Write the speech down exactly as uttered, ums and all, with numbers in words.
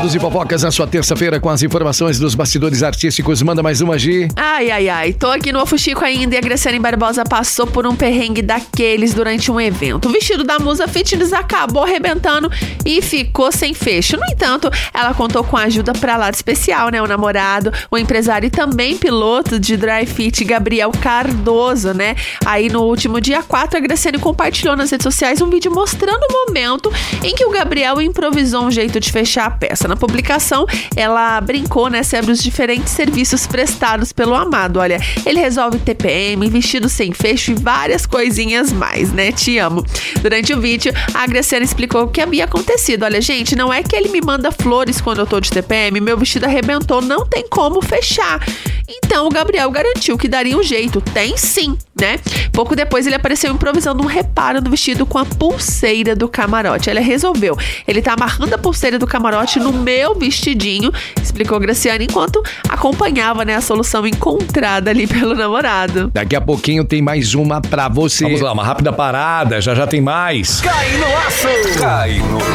babados e fofocas na sua terça-feira com as informações dos bastidores artísticos. Manda mais uma, Gi. Ai, ai, ai. Tô aqui no Fuxico ainda e a Graciane Barbosa passou por um perrengue daqueles durante um evento. O vestido da musa fitness acabou arrebentando e ficou sem fecho. No entanto, ela contou com a ajuda pra lá de especial, né? O namorado, o empresário e também piloto de dry fit, Gabriel Cardoso, né? Aí no último dia quatro, a Graciane compartilhou nas redes sociais um vídeo mostrando o momento em que o Gabriel improvisou um jeito de fechar a peça. Na publicação, ela brincou, né, sobre os diferentes serviços prestados pelo amado. Olha, ele resolve T P M, vestido sem fecho e várias coisinhas mais, né? Te amo. Durante o vídeo, a Graciane explicou o que havia acontecido. Olha, gente, não é que ele me manda flores quando eu tô de T P M, meu vestido arrebentou, não tem como fechar. Então, o Gabriel garantiu que daria um jeito. Tem sim, né? Pouco depois, ele apareceu improvisando um reparo no vestido com a pulseira do camarote. Ela resolveu. Ele tá amarrando a pulseira do camarote no meu vestidinho, explicou Graciane, enquanto acompanhava, né, a solução encontrada ali pelo namorado. Daqui a pouquinho tem mais uma pra você. Vamos lá, uma rápida parada, já já tem mais. Cai no aço! Cai no